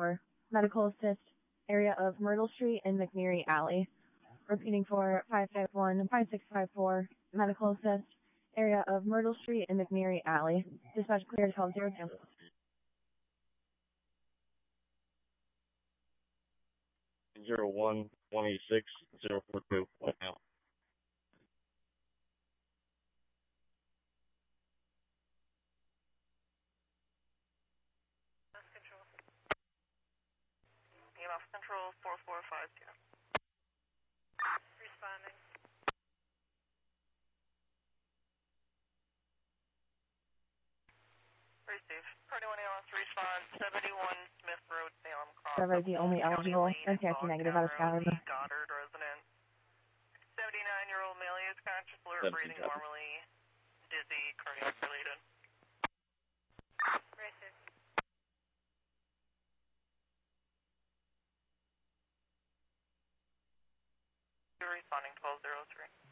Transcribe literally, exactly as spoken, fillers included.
four. Medical assist, area of Myrtle Street and McNeary Alley. Repeating for five five one, five six five four. Medical assist, area of Myrtle Street and McNeary Alley. Dispatch clear to twelve zero two. Zero one twenty six zero four two. What now? Control. E M F control four four five two. Responding. Receive. twenty-one E M F respond. seventy-one Smith Road, Salem Cross. Trevor is the only eligible. Contact negative out of Skyrim. Goddard resident. seventy-nine-year-old male is conscious, alert, breathing normally, dizzy, cardiac related. Receive. Responding twelve zero three.